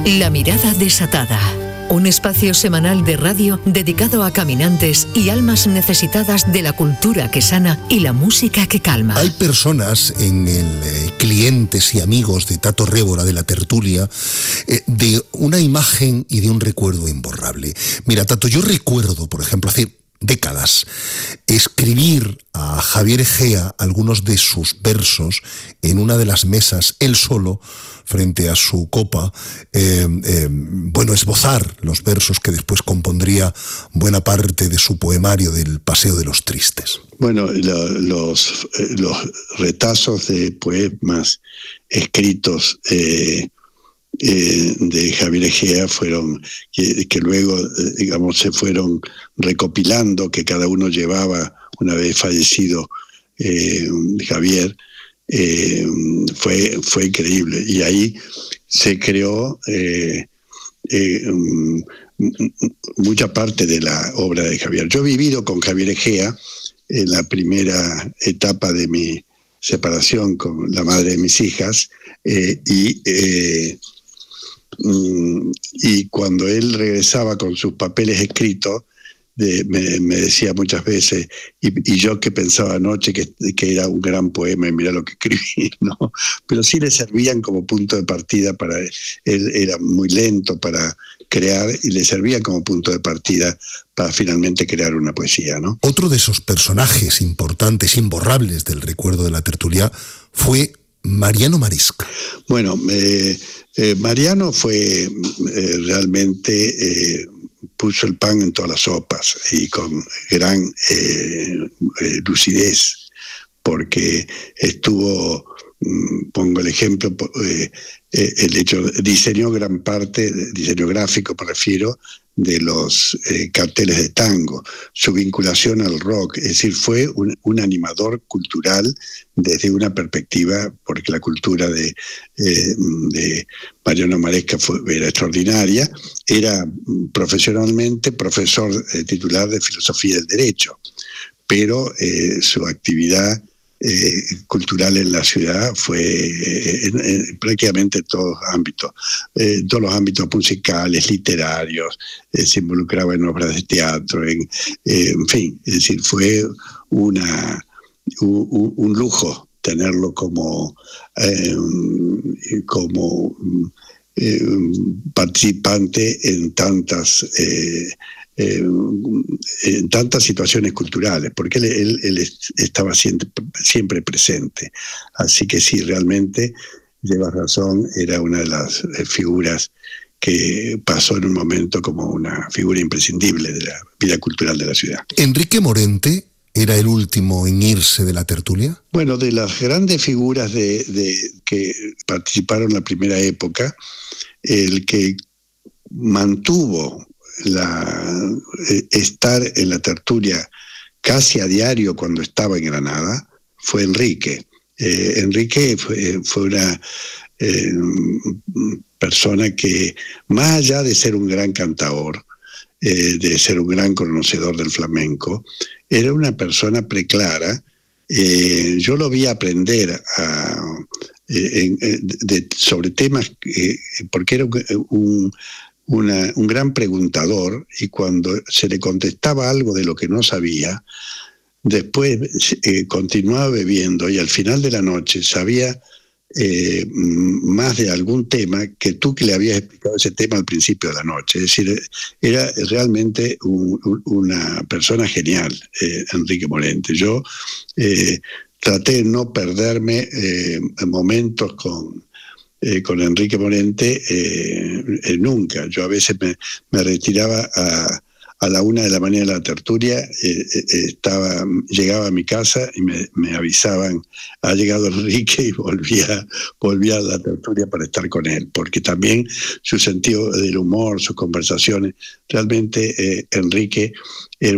La mirada desatada. Un espacio semanal de radio dedicado a caminantes y almas necesitadas de la cultura que sana y la música que calma. Hay personas en el clientes y amigos de Tato Révora, de la tertulia, de una imagen y de un recuerdo imborrable. Mira, Tato, yo recuerdo, por ejemplo, hace décadas, escribir a Javier Egea algunos de sus versos en una de las mesas, él solo, frente a su copa, esbozar los versos que después compondría buena parte de su poemario del Paseo de los Tristes. Bueno, los retazos de poemas escritos de Javier Egea fueron que luego, digamos, se fueron recopilando, que cada uno llevaba una vez fallecido Javier. Fue increíble, y ahí se creó mucha parte de la obra de Javier. Yo he vivido con Javier Egea en la primera etapa de mi separación con la madre de mis hijas, y cuando él regresaba con sus papeles escritos, me decía muchas veces, y yo que pensaba anoche que era un gran poema y mira lo que escribí, ¿no? Pero sí le servían como punto de partida para él. Era muy lento para crear y le servían como punto de partida para finalmente crear una poesía, ¿no? Otro de esos personajes importantes, imborrables del recuerdo de la tertulia fue Mariano Maresca. Bueno, Mariano fue realmente... puso el pan en todas las sopas y con gran lucidez, porque estuvo, pongo el ejemplo, diseñó gran parte, diseño gráfico me refiero, de los carteles de tango, su vinculación al rock, es decir, fue un animador cultural desde una perspectiva, porque la cultura de Mariano Maresca era extraordinaria. Era profesionalmente profesor titular de Filosofía del Derecho, pero su actividad cultural en la ciudad fue prácticamente en todos los ámbitos musicales, literarios, se involucraba en obras de teatro, en fin, es decir, fue un lujo tenerlo como participante en tantas situaciones culturales, porque él estaba siempre presente. Así que sí, realmente llevas razón, era una de las figuras que pasó en un momento como una figura imprescindible de la vida cultural de la ciudad. ¿Enrique Morente era el último en irse de la tertulia? Bueno, de las grandes figuras que participaron en la primera época, el que mantuvo estar en la tertulia casi a diario cuando estaba en Granada fue Enrique. Enrique fue una persona que, más allá de ser un gran cantador, de ser un gran conocedor del flamenco, era una persona preclara. Yo lo vi aprender sobre temas, porque era un gran preguntador, y cuando se le contestaba algo de lo que no sabía, después continuaba bebiendo y al final de la noche sabía más de algún tema que tú que le habías explicado ese tema al principio de la noche. Es decir, era realmente una persona genial, Enrique Morente. Yo traté de no perderme momentos con Enrique Morente nunca. Yo a veces me retiraba a la 1 de la mañana de la tertulia, llegaba a mi casa y me avisaban, ha llegado Enrique, y volvía a la tertulia para estar con él, porque también su sentido del humor, sus conversaciones, realmente Enrique era